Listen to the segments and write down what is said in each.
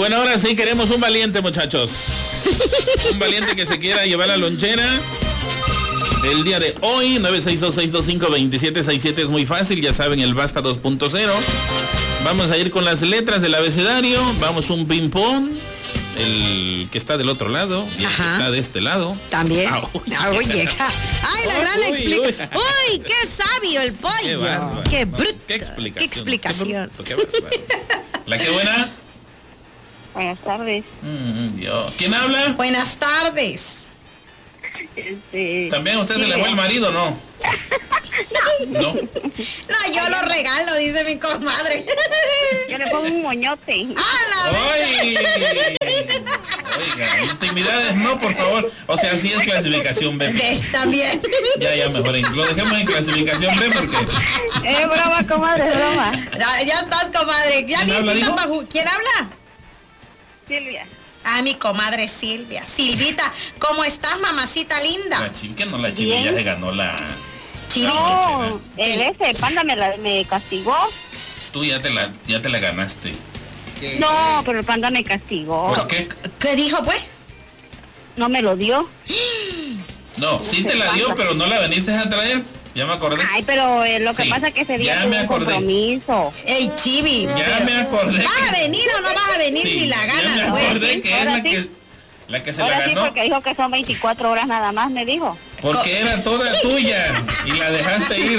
bueno, ahora sí queremos un valiente, muchachos. Un valiente que se quiera llevar la lonchera. El día de hoy, 962-625-2767 es muy fácil, ya saben, el Basta 2.0. Vamos a ir con las letras del abecedario, vamos un ping-pong. El que está del otro lado y el que está de este lado. También. Oye, ay, la gran explicación. Uy, qué sabio el pollo. Qué bruto. Qué explicación. Qué explicación. Qué ¿La qué buena? Buenas tardes. ¿Quién habla? Buenas tardes. ¿También usted se le fue el marido, no? No. No, yo lo regalo, dice mi comadre. Yo le pongo un moñote. ¡Ay! Oiga, intimidades no, por favor. O sea, sí es clasificación B. También. Ya, mejor. Lo dejemos en clasificación B porque... Broma, comadre, broma. Ya estás, comadre. Ya listito para... ¿Quién habla? Silvia. Ah, mi comadre Silvia. Silvita, ¿cómo estás, mamacita linda? La Chivi, que no, la Chivi ya se ganó la... Chivi. No, ese panda me castigó. Tú ya te la ganaste. No, pero el panda me castigó. ¿Por qué? ¿Qué dijo, pues? No me lo dio. No, sí te la dio, pero no la veniste a traer. Ya me acordé. Ay, pero lo que pasa es que ese día tuve un compromiso. Ey, Chivi. Ya me acordé. ¿Vas a venir o no vas a venir si la ganas, ya me acordé que es la que se la ganó. Sí, porque dijo que son 24 horas nada más, me dijo. Porque era toda tuya y la dejaste ir.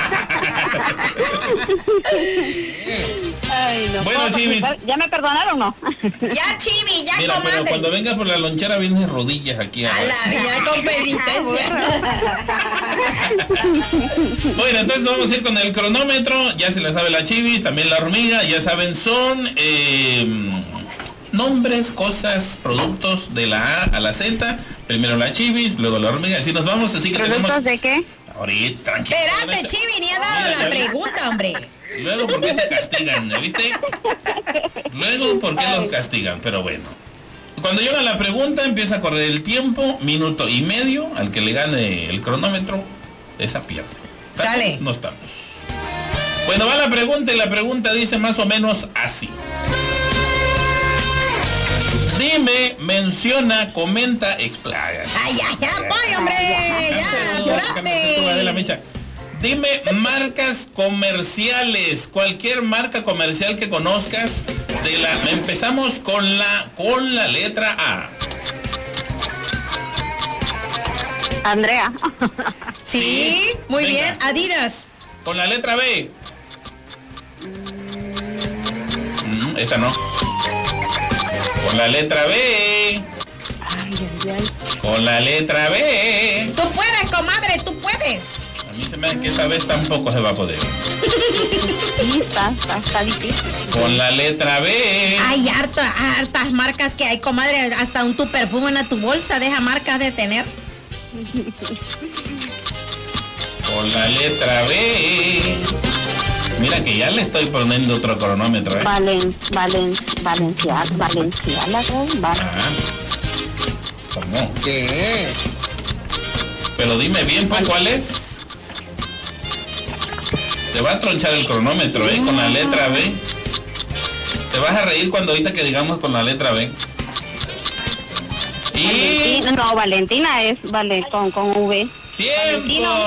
Ay, no. Bueno, Chivis. ¿Ya me perdonaron o no? Ya, Chivi, ya. Mira, comadre. pero cuando venga por la lonchera vienes de rodillas aquí. Ya con penitencia. Bueno, entonces vamos a ir con el cronómetro. Ya se la sabe la Chivis, también la hormiga. Ya saben, son nombres, cosas, productos de la A a la Z. Primero la Chivis, luego la hormiga. Así nos vamos, así que ¿Productos tenemos... de qué? Ahorita, tranquilo. Espérate, Chivi, ni ha dado la pregunta, hombre. Luego, ¿por qué te castigan? ¿Viste? Luego, ¿por qué los castigan? Pero bueno. Cuando llega la pregunta, empieza a correr el tiempo, minuto y medio. Al que le gane el cronómetro, esa pierde. Sale. No estamos. Bueno, va la pregunta y la pregunta dice más o menos así. Dime, menciona, comenta, explaya. Ay, voy, hombre. Ya, apúrate. Dime marcas comerciales, cualquier marca comercial que conozcas. Empezamos con la letra A. Andrea. Sí, muy venga. bien. Adidas. Con la letra B. Esa no. Con la letra B. Con la letra B. Tú puedes, comadre, tú puedes. A mí se me hace que esta vez tampoco se va a poder. Sí, está difícil. Con la letra B. Hay hartas marcas que hay, comadre. Hasta tu perfume en tu bolsa deja marcas de tener. Con la letra B. Mira que ya le estoy poniendo otro cronómetro, ¿eh? Valencia. ¿Cómo? ¿Qué? Pero dime bien, pues, ¿cuál es? Te va a tronchar el cronómetro, ¿eh? Con la letra B. Te vas a reír cuando ahorita que digamos con la letra B. Y... No, Valentina es con V. ¡Tiempo!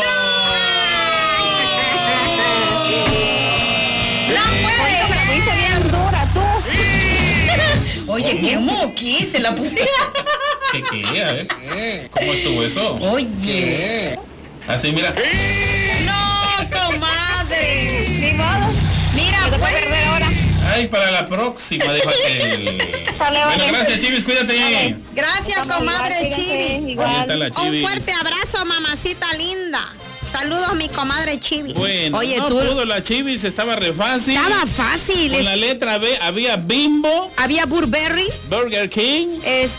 Oye, qué moqui, se la pusieron. ¿Qué? A ver. ¿Cómo estuvo eso? Oye. Así, mira. No, comadre. Ni modo. Mira, pues. Ay, para la próxima, dijo aquel. Bueno, gracias, Chivis, cuídate. Gracias, comadre Chivis. Ahí está la Chivis. Un fuerte abrazo, mamacita linda. Saludos, mi comadre Chivis. Bueno, oye, no tú... pudo la Chivis, estaba re fácil. Estaba fácil. Con la letra B había Bimbo. Había Burberry. Burger King.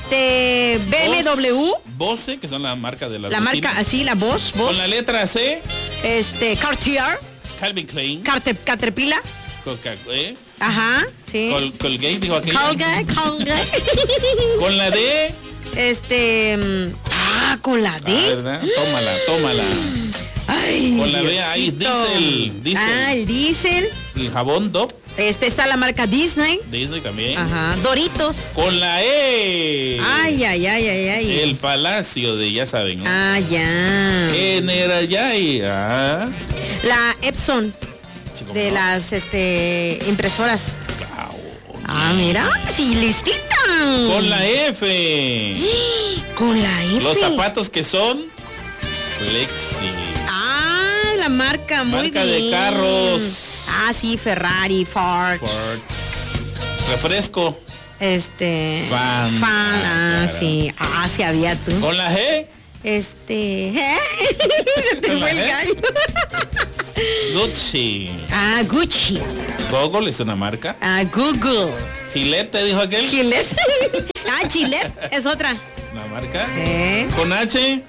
BMW. Bose, que son las marcas de las la bocinas. marca, así, la Bosch. Con la letra C. Cartier. Calvin Klein. Caterpillar. Ajá, sí. Colgate, dijo aquella. Colgate. Con la D. Con la D. ¿Verdad? Tómala. Ay, con la B Diosito. ahí, Diesel. El Diesel. El jabón Dove. Está la marca Disney. Disney también. Ajá. Doritos. Con la E. Ay. El Palacio de, ya saben, ¿no? Ah, ya. Enerayay. Ah. La Epson. Chico, de no. las impresoras. Wow. Ah, mira, sí, listita. Con la F. Con la F. Los zapatos que son Flexi. Ah, la marca, muy Marca bien. de carros. Ah, sí, Ferrari, Ford. Refresco. Fan. Claro. Sí. Ah, sí había tú. Con la G. Se te ¿Con la fue el G? gallo. Gucci. Ah, Gucci. Google es una marca. Ah, Google. Gillette, te dijo aquel. Gillette. Ah, Gillette es otra. Es una marca. Con H.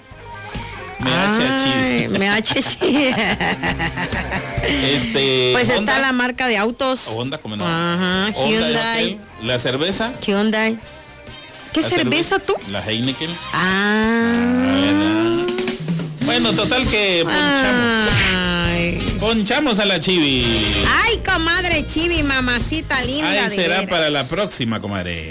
MH. Pues Honda. está la marca de autos. Honda, como no. Ajá, Honda Hyundai. La cerveza. Hyundai. ¿Qué cerveza tú? La Heineken. Ah. Bueno, total que ponchamos. Ay. Ponchamos a la Chivi. Ay, comadre Chivi, mamacita linda. Ahí de será veras. para la próxima, comadre.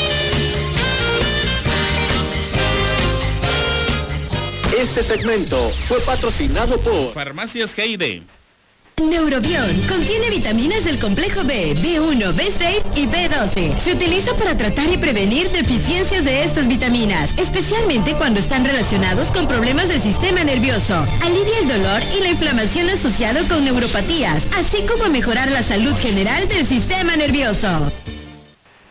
Este segmento fue patrocinado por Farmacias Heide. Neurobión contiene vitaminas del complejo B, B1, B6 y B12. Se utiliza para tratar y prevenir deficiencias de estas vitaminas, especialmente cuando están relacionados con problemas del sistema nervioso. Alivia el dolor y la inflamación asociados con neuropatías, así como mejorar la salud general del sistema nervioso.